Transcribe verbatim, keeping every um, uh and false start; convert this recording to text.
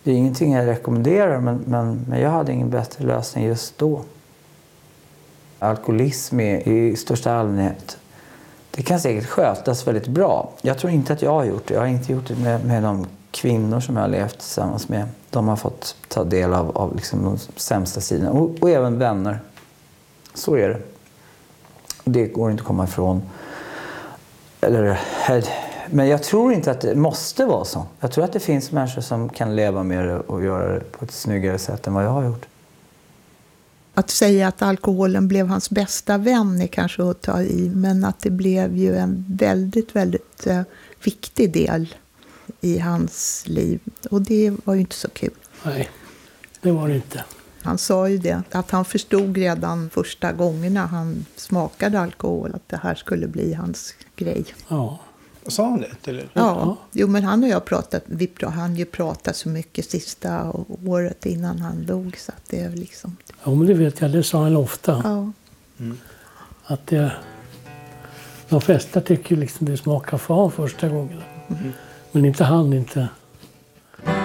Det är ingenting jag rekommenderar, men, men, men jag hade ingen bättre lösning just då. Alkoholism är i största allmänhet, det kan säkert skötas väldigt bra. Jag tror inte att jag har gjort det. Jag har inte gjort det med, med de kvinnor som jag har levt tillsammans med. De har fått ta del av, av liksom de sämsta sidorna. Och, och även vänner. Så är det. Det går inte att komma ifrån. Eller, men jag tror inte att det måste vara så. Jag tror att det finns människor som kan leva med det och göra det på ett snyggare sätt än vad jag har gjort. Att säga att alkoholen blev hans bästa vän är kanske att ta i. Men att det blev ju en väldigt, väldigt uh, viktig del i hans liv. Och det var ju inte så kul. Nej, det var det inte. Han sa ju det, att han förstod redan första gångerna han smakade alkohol att det här skulle bli hans grej. Ja. Sa han det? Eller? Ja, jo, men han och jag pratat, vi han ju pratat så mycket sista året innan han dog, så att det är liksom... Ja, men det vet jag, det sa han ofta. Ja. Mm. Att det, de flesta tycker liksom det smakar fan första gången. Mm. Men inte han, inte.